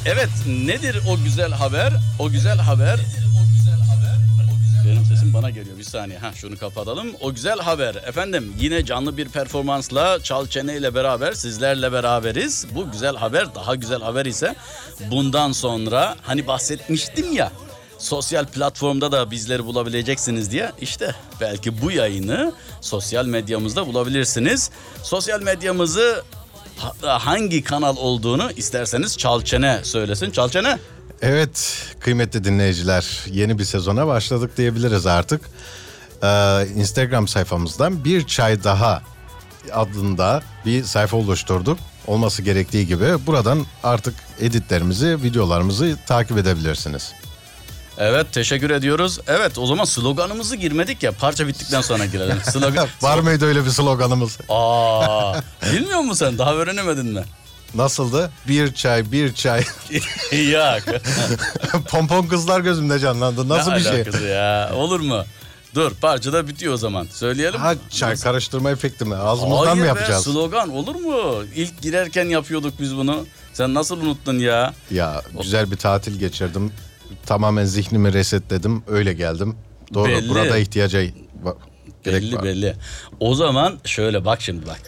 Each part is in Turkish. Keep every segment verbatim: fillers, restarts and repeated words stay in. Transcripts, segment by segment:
Evet, nedir o güzel haber? O güzel haber... Benim sesim bana geliyor, bir saniye. Heh, şunu kapatalım. O güzel haber efendim, yine canlı bir performansla Çal Çene ile beraber sizlerle beraberiz. Bu güzel haber, daha güzel haber ise bundan sonra hani bahsetmiştim ya, sosyal platformda da bizleri bulabileceksiniz diye. İşte belki bu yayını sosyal medyamızda bulabilirsiniz. Sosyal medyamızı hangi kanal olduğunu isterseniz Çal Çene söylesin. Çal Çene. Evet kıymetli dinleyiciler, yeni bir sezona başladık diyebiliriz artık. Ee, Instagram sayfamızdan Bir Çay Daha adında bir sayfa oluşturduk. Olması gerektiği gibi buradan artık editlerimizi, videolarımızı takip edebilirsiniz. Evet, teşekkür ediyoruz. Evet, o zaman sloganımızı girmedik ya, parça bittikten sonra girelim. Slogan... Var mıydı öyle bir sloganımız? Aa, bilmiyor musun sen? Daha öğrenemedin mi? Nasıldı? Bir çay, bir çay. Yok. Pompon kızlar gözümde canlandı. Nasıl ne bir şey? Ne ya? Olur mu? Dur, parça da bitiyor o zaman. Söyleyelim. Ha, çay Nasıl? Karıştırma efekti mi? Ağzımızdan Hayır mı yapacağız? Hayır be, slogan olur mu? İlk girerken yapıyorduk biz bunu. Sen nasıl unuttun ya? Ya güzel bir tatil geçirdim. Tamamen zihnimi resetledim. Öyle geldim. Doğru. Belli. Burada ihtiyaca gerek belli, var. Belli. O zaman şöyle bak şimdi bak.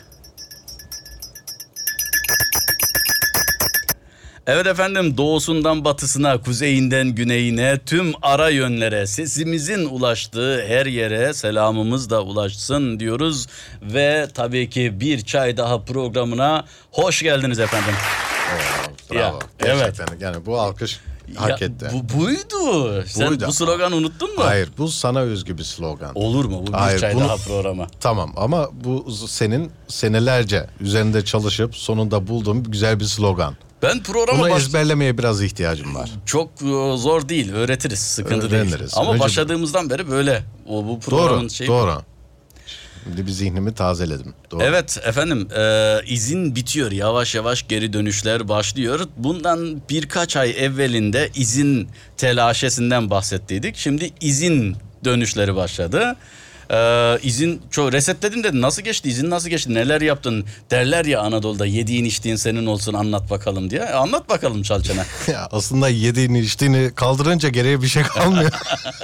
Evet efendim, doğusundan batısına, kuzeyinden güneyine, tüm ara yönlere, sesimizin ulaştığı her yere selamımız da ulaşsın diyoruz. Ve tabii ki Bir Çay Daha programına hoş geldiniz efendim. Oo, bravo. Ya, gerçekten evet. Yani bu alkış hak ya, etti. Bu buydu. Sen buydu. Bu sloganı unuttun mu? Hayır, bu sana özgü bir slogan. Olur mu? Bu Bir Hayır, Çay bunu, Daha programı. Tamam ama bu senin senelerce üzerinde çalışıp sonunda bulduğum güzel bir slogan. Ben programa Bunu baş... ezberlemeye biraz ihtiyacım var. Çok zor değil, öğretiriz, sıkıntı Öğreniriz. değil. Ama Önce... başladığımızdan beri böyle. O bu programın doğru, şeyi. Doğru. Şimdi bir zihnimi tazeledim. Doğru. Evet efendim, e, izin bitiyor, yavaş yavaş geri dönüşler başlıyor. Bundan birkaç ay evvelinde izin telaşesinden bahsettiydik. Şimdi izin dönüşleri başladı. Ee, izin çok resetledim dedin. Nasıl geçti? İzin nasıl geçti? Neler yaptın? Derler ya Anadolu'da, yediğin içtiğin senin olsun, anlat bakalım diye. E, anlat bakalım Çal Çene. Ya aslında yediğini içtiğini kaldırınca geriye bir şey kalmıyor.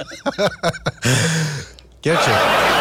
Gerçek.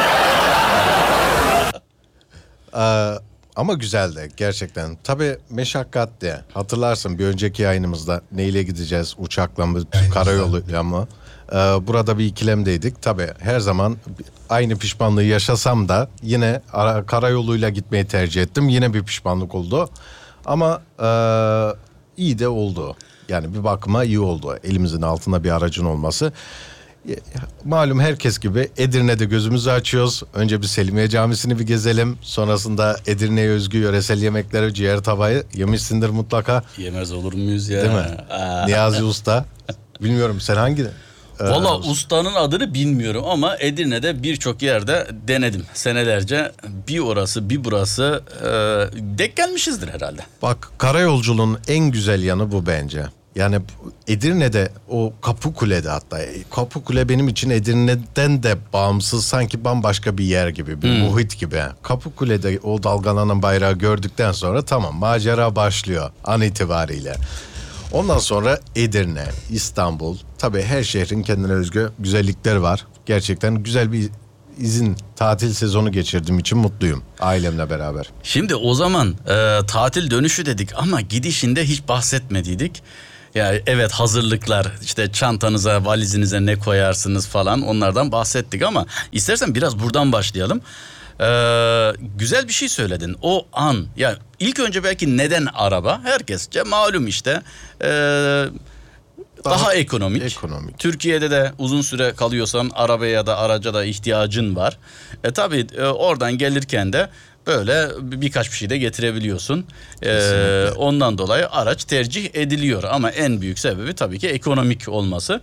ee, ama güzeldi gerçekten. Tabii meşakkatli. Hatırlarsın bir önceki yayınımızda neyle gideceğiz? Uçakla mı? Karayoluyla mı? Ee, burada bir ikilemdeydik. Tabii her zaman aynı pişmanlığı yaşasam da yine ara, karayoluyla gitmeyi tercih ettim. Yine bir pişmanlık oldu. Ama e, iyi de oldu. Yani bir bakıma iyi oldu. Elimizin altında bir aracın olması. Malum herkes gibi Edirne'de gözümüzü açıyoruz. Önce bir Selimiye Camisi'ni bir gezelim. Sonrasında Edirne'ye özgü yöresel yemekleri, ciğer tavayı yemişsindir mutlaka. Yemez olur muyuz ya? Değil mi? Niyazi Usta. Bilmiyorum sen hangi... Valla ee, ustanın adını bilmiyorum ama Edirne'de birçok yerde denedim senelerce. Bir orası bir burası e, denk gelmişizdir herhalde. Bak, karayolculuğun en güzel yanı bu bence. Yani Edirne'de o Kapıkule'de, hatta Kapıkule benim için Edirne'den de bağımsız, sanki bambaşka bir yer gibi, bir hmm. muhit gibi. Kapıkule'de o dalgalanan bayrağı gördükten sonra tamam, macera başlıyor an itibariyle. Ondan sonra Edirne, İstanbul, tabii her şehrin kendine özgü güzellikleri var. Gerçekten güzel bir izin, tatil sezonu geçirdiğim için mutluyum ailemle beraber. Şimdi o zaman e, tatil dönüşü dedik ama gidişinde hiç bahsetmediydik. Yani evet, hazırlıklar, işte çantanıza, valizinize ne koyarsınız falan, onlardan bahsettik ama istersen biraz buradan başlayalım. Ee, güzel bir şey söyledin. O an, yani ilk önce belki neden araba? Herkesçe malum işte. Ee, daha, daha ekonomik. ekonomik. Türkiye'de de uzun süre kalıyorsan arabaya ya da araca da ihtiyacın var. E tabii e, oradan gelirken de böyle birkaç bir şey de getirebiliyorsun. Ee, ondan dolayı araç tercih ediliyor ama en büyük sebebi tabii ki ekonomik olması.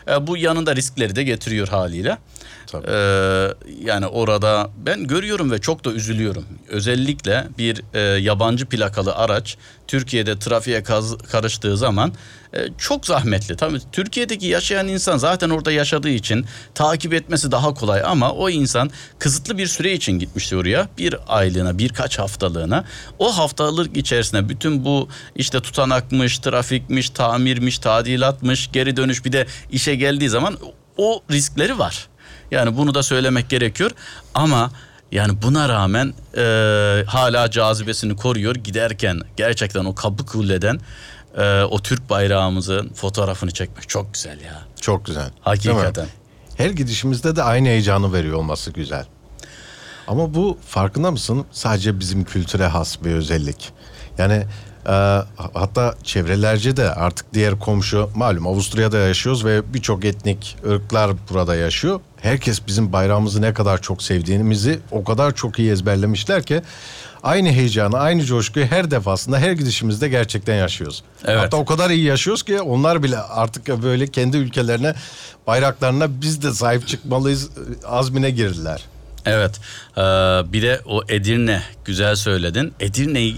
E, bu yanında riskleri de getiriyor haliyle. Tabii. E, yani orada ben görüyorum ve çok da üzülüyorum. Özellikle bir e, yabancı plakalı araç Türkiye'de trafiğe kaz, karıştığı zaman e, çok zahmetli. Tabii Türkiye'deki yaşayan insan zaten orada yaşadığı için takip etmesi daha kolay ama o insan kısıtlı bir süre için gitmişti oraya. Bir aylığına, birkaç haftalığına. O haftalık içerisinde bütün bu işte tutanakmış, trafikmiş, tamirmiş, tadilatmış, geri dönüş, bir de işe geldiği zaman o riskleri var. Yani bunu da söylemek gerekiyor ama yani buna rağmen e, hala cazibesini koruyor. Giderken gerçekten o Kapıkule'den e, o Türk bayrağımızın fotoğrafını çekmek çok güzel ya. Çok güzel. Hakikaten. Her gidişimizde de aynı heyecanı veriyor olması güzel. Ama bu, farkında mısın, sadece bizim kültüre has bir özellik. Yani e, hatta çevrelerce de artık diğer komşu, malum Avusturya'da yaşıyoruz ve birçok etnik ırklar burada yaşıyor. Herkes bizim bayrağımızı ne kadar çok sevdiğimizi o kadar çok iyi ezberlemişler ki aynı heyecanı, aynı coşkuyu her defasında, her gidişimizde gerçekten yaşıyoruz. Evet. Hatta o kadar iyi yaşıyoruz ki onlar bile artık böyle kendi ülkelerine, bayraklarına biz de sahip çıkmalıyız azmine girdiler. Evet. Ee, bir de o Edirne, güzel söyledin. Edirne'yi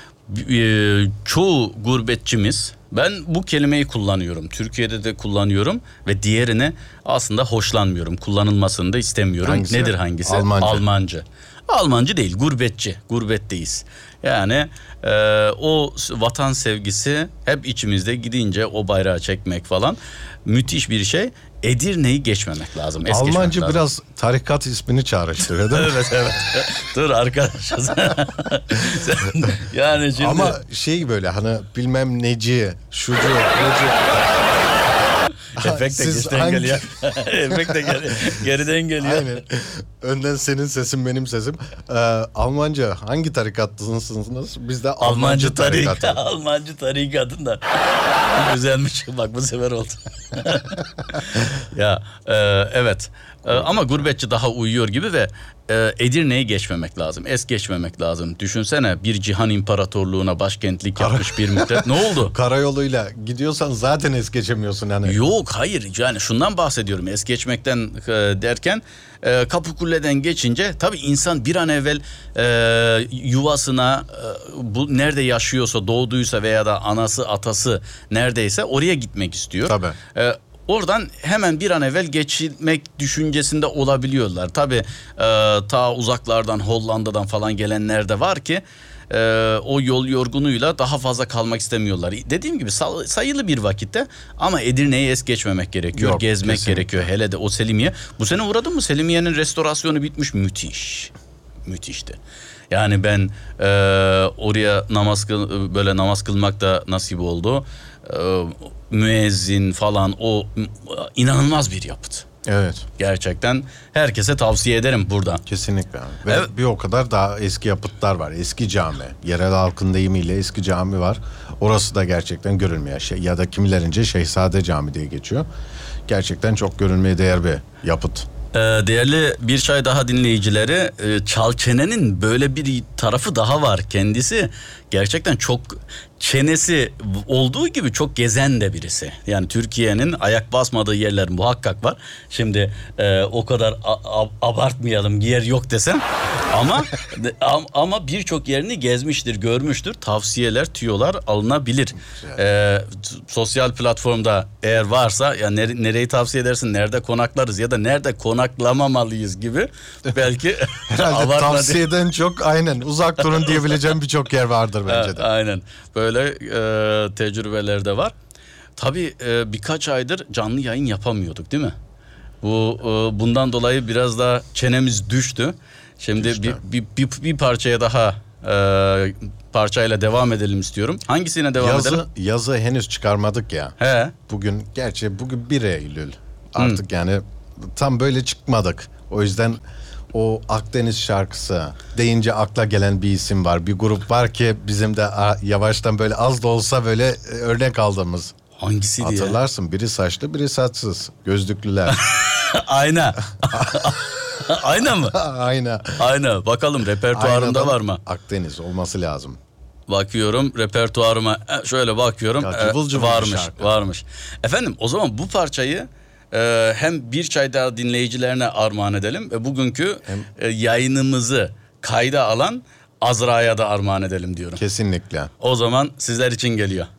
e, çoğu gurbetçimiz, ben bu kelimeyi kullanıyorum. Türkiye'de de kullanıyorum ve diğerini aslında hoşlanmıyorum. Kullanılmasını da istemiyorum. Hangisi? Nedir hangisi? Almanca. Almancı. Almancı değil, gurbetçi. Gurbetteyiz. Yani e, o vatan sevgisi hep içimizde, gidince o bayrağı çekmek falan müthiş bir şey. Edirne'yi geçmemek lazım. Es Almancı geçmemek lazım. biraz tarikat ismini çağrıştırıyor değil mi? Evet evet. Dur arkadaş. Sen- yani şimdi... Ama şey böyle hani bilmem neci, şucu, bucu. Efekt de Siz geçten hangi- geliyor. Efekt de geri, geriden geliyor. Aynen. Önden senin sesin, benim sesim. Ee, Almanca hangi tarikatlısınız? Biz de Almancı, Almancı tarikatı. tarikatı. Almancı tarikatında. Güzelmiş. Bak bu sefer oldu. Ya e, evet. E, ama gurbetçi daha uyuyor gibi ve e, Edirne'yi geçmemek lazım. Es geçmemek lazım. Düşünsene, bir cihan imparatorluğuna başkentlik yapmış bir müddet. Ne oldu? Karayoluyla gidiyorsan zaten es geçemiyorsun hani. Yok, hayır, yani şundan bahsediyorum, es geçmekten e, derken e, Kapıkule'den geçince tabii insan bir an evvel e, yuvasına, e, bu nerede yaşıyorsa, doğduysa veya da anası atası neredeyse oraya gitmek istiyor. Tabii. E, Oradan hemen bir an evvel geçilmek düşüncesinde olabiliyorlar. Tabii e, ta uzaklardan, Hollanda'dan falan gelenler de var ki e, o yol yorgunuyla daha fazla kalmak istemiyorlar. Dediğim gibi sayılı bir vakitte ama Edirne'yi es geçmemek gerekiyor. Yok, gezmek kesinlikle. gerekiyor. Hele de o Selimiye. Bu sene uğradın mı? Selimiye'nin restorasyonu bitmiş. Müthiş. Müthişti. Yani ben e, oraya namaz kıl, böyle namaz kılmak da nasip oldu. E, müezzin falan, o inanılmaz bir yapıt. Evet. Gerçekten herkese tavsiye ederim burada. Kesinlikle. Ve Evet. bir o kadar daha eski yapıtlar var. Eski cami. Yerel halkın deyimiyle eski cami var. Orası da gerçekten görülmeye şey, ya da kimilerince Şehzade Cami diye geçiyor. Gerçekten çok görülmeye değer bir yapıt. Ee, değerli Bir Çay Daha dinleyicileri, e, Çalçene'nin böyle bir tarafı daha var. Kendisi gerçekten çok, çenesi olduğu gibi çok gezen de birisi. Yani Türkiye'nin ayak basmadığı yerler muhakkak var. Şimdi e, o kadar a- a- abartmayalım, yer yok desem. Ama am- ama birçok yerini gezmiştir, görmüştür. Tavsiyeler, tüyolar alınabilir. E, t- sosyal platformda eğer varsa, ya nere- nereyi tavsiye edersin, nerede konaklarız ya da nerede konaklamamalıyız gibi belki Herhalde abartma tavsiyeden çok aynen uzak durun diyebileceğim birçok yer vardır bence de. Aynen. Böyle e, tecrübeler de var. Tabii e, birkaç aydır canlı yayın yapamıyorduk değil mi? Bu e, bundan dolayı biraz da çenemiz düştü. Şimdi Düştü. bir, bir, bir, bir parçaya daha e, parçayla devam edelim istiyorum. Hangisine devam Yazı, edelim? yazı henüz çıkarmadık ya. He. Bugün, gerçi bugün bir Eylül. Artık yani tam böyle çıkmadık. O yüzden o Akdeniz şarkısı deyince akla gelen bir isim var. Bir grup var ki bizim de a, yavaştan böyle az da olsa böyle e, örnek aldığımız. Hangisiydi ya? Hatırlarsın, biri saçlı biri saçsız. Gözlüklüler. Ayna. Ayna mı? Aynen. Ayna. Bakalım repertuarında Aynadan var mı? Akdeniz olması lazım. Bakıyorum repertuarıma, e, şöyle bakıyorum, Ya e, cıvıl cıvıl bir varmış şarkı. varmış. Efendim, o zaman bu parçayı Ee, hem bir çay daha dinleyicilerine armağan edelim ve bugünkü e, yayınımızı kayda alan Azra'ya da armağan edelim diyorum. Kesinlikle. O zaman sizler için geliyor.